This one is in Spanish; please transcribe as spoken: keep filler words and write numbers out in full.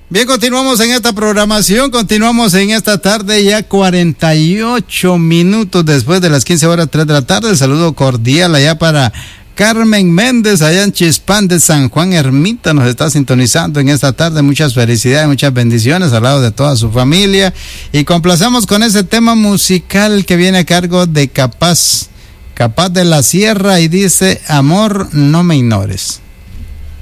Bien, continuamos en esta programación, continuamos en esta tarde, ya cuarenta y ocho minutos después de las quince horas, tres de la tarde. El saludo cordial allá para Carmen Méndez, allá en Chispán de San Juan Ermita, nos está sintonizando en esta tarde. Muchas felicidades, muchas bendiciones al lado de toda su familia. Y complacemos con ese tema musical que viene a cargo de Capaz, Capaz de la Sierra, y dice: amor, no me ignores.